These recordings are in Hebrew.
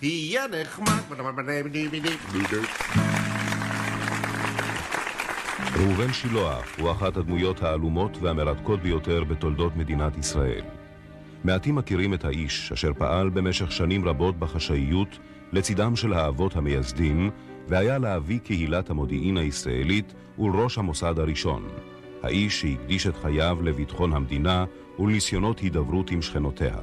תהיה נחמד. ראובן שילוח הוא אחת הדמויות האלומות והמרתקות ביותר בתולדות מדינת ישראל. מעטים מכירים את האיש אשר פעל במשך שנים רבות בחשאיות לצידם של האבות המייסדים, והיה לאבי קהילת המודיעין הישראלית ולראש המוסד הראשון. האיש שהקדיש את חייו לביטחון המדינה ולניסיונות הידברות עם שכנותיה.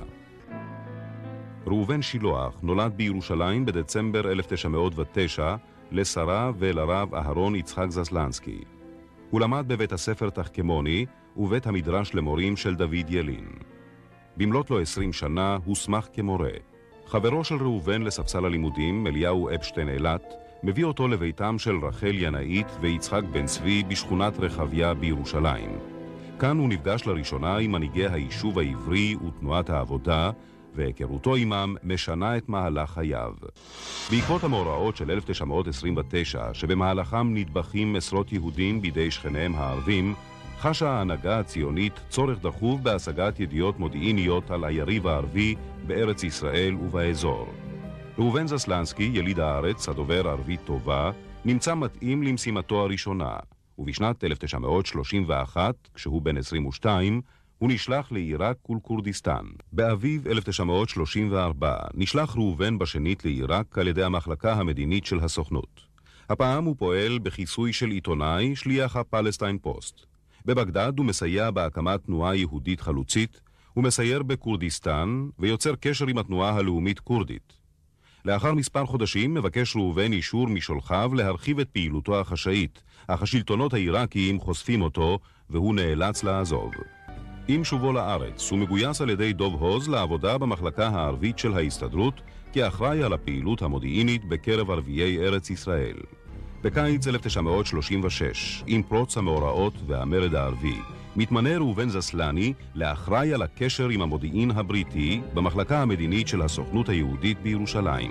ראובן שילוח נולד בירושלים בדצמבר 1909 לשרה ולרב אהרון יצחק זסלנסקי. הוא למד בבית הספר תחכמוני ובית המדרש למורים של דוד ילין. במלאת לו 20 שנה הוסמך כמורה. חברו של ראובן לספסל הלימודים, אליהו אפשטיין אילת, מביא אותו לביתם של רחל ינאית ויצחק בן צבי בשכונת רחביה בירושלים. כאן הוא נפגש לראשונה עם מנהיגי היישוב העברי ותנועת העבודה, והיכרותו עמם משנה את מהלך חייו. בעקבות המאורעות של 1929, שבמהלכם נטבחים עשרות יהודים בידי שכניהם הערבים, חשה ההנהגה הציונית צורך דחוף בהשגת ידיעות מודיעיניות על היריב הערבי בארץ ישראל ובאזור. ראובן זסלנסקי, יליד הארץ, הדובר ערבית טובה, נמצא מתאים למשימתו הראשונה, ובשנת 1931, כשהוא בן 22, הוא נשלח לעיראק ולכורדיסטן. באביב 1934 נשלח ראובן בשנית לעיראק על ידי המחלקה המדינית של הסוכנות. הפעם הוא פועל בכיסוי של עיתונאי, שליח הפלסטיין פוסט. בבגדד הוא מסייע בהקמת תנועה יהודית חלוצית, הוא מסייר בכורדיסטן ויוצר קשר עם התנועה הלאומית כורדית. לאחר מספר חודשים מבקש ראובן אישור משולחיו להרחיב את פעילותו החשאית, אך השלטונות העיראקיים חושפים אותו והוא נאלץ לעזוב. עם שובו לארץ הוא מגויס על ידי דוב הוז לעבודה במחלקה הערבית של ההסתדרות כאחראי על הפעילות המודיעינית בקרב ערביי ארץ ישראל. בקיץ 1936, עם פרוץ המאורעות והמרד הערבי, מתמנה ראובן זסלני לאחראי על הקשר עם המודיעין הבריטי במחלקה המדינית של הסוכנות היהודית בירושלים.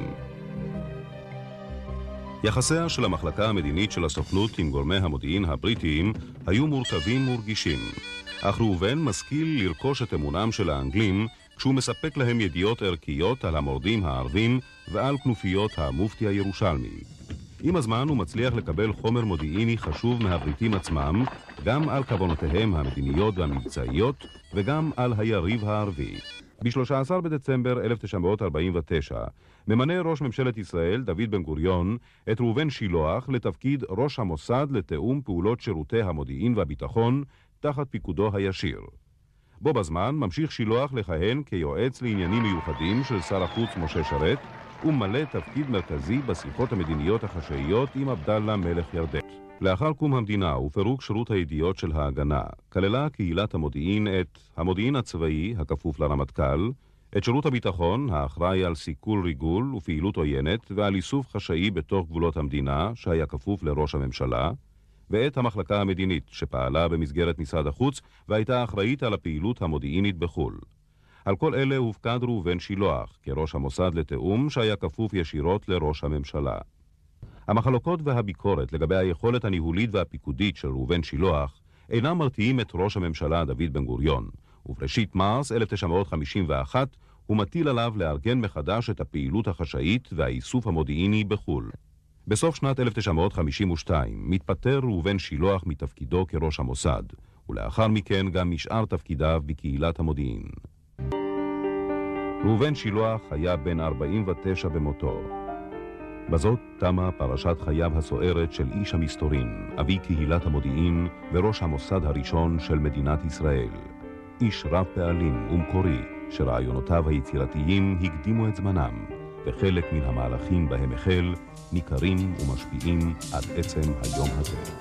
יחסיה של המחלקה המדינית של הסוכנות עם גורמי המודיעין הבריטיים היו מורכבים ורגישים, אך ראובן משכיל לרכוש את אמונם של האנגלים כשהוא מספק להם ידיעות ערכיות על המורדים הערבים ועל כנופיות המופתי הירושלמי. עם הזמן הוא מצליח לקבל חומר מודיעיני חשוב מהבריטים עצמם, גם על כוונותיהם המדיניות והמבצעיות וגם על היריב הערבי. ב-13 בדצמבר 1949 ממנה ראש ממשלת ישראל דוד בן גוריון את ראובן שילוח לתפקיד ראש המוסד לתאום פעולות שירותי המודיעין והביטחון תחת פיקודו הישיר. בו בזמן ממשיך שילוח לכהן כיועץ לעניינים מיוחדים של שר החוץ משה שרת, וממלא תפקיד מרכזי בשיחות המדיניות החשאיות עם עבדאללה מלך ירדן. לאחר קום המדינה ופירוק שירות הידיעות של ההגנה, כללה קהילת המודיעין את המודיעין הצבאי הכפוף לרמטכ"ל, את שירות הביטחון האחראי על סיכול ריגול ופעילות עוינת ועל איסוף חשאי בתוך גבולות המדינה שהיה כפוף לראש הממשלה, ואת המחלקה המדינית שפעלה במסגרת משרד החוץ והייתה אחראית על הפעילות המודיעינית בחו"ל. על כל אלה הופקד ראובן שילוח כראש המוסד לתאום שהיה כפוף ישירות לראש הממשלה. המחלוקות והביקורת לגבי היכולת הניהולית והפיקודית של ראובן שילוח אינם מרתיעים את ראש הממשלה דוד בן גוריון, ובראשית מרס 1951 הוא מטיל עליו לארגן מחדש את הפעילות החשאית והאיסוף המודיעיני בחו"ל. בסוף שנת 1952 מתפטר ראובן שילוח מתפקידו כראש המוסד, ולאחר מכן גם משאר תפקידיו בקהילת המודיעין. ראובן שילוח היה בן 49 במותו. בזאת תמה פרשת חייו הסוערת של איש המסתורין, אבי קהילת המודיעין וראש המוסד הראשון של מדינת ישראל. איש רב פעלים ומקורי, שרעיונותיו היצירתיים הקדימו את זמנם, וחלק מן המהלכים בהם החל ניכרים ומשפיעים עד עצם היום הזה.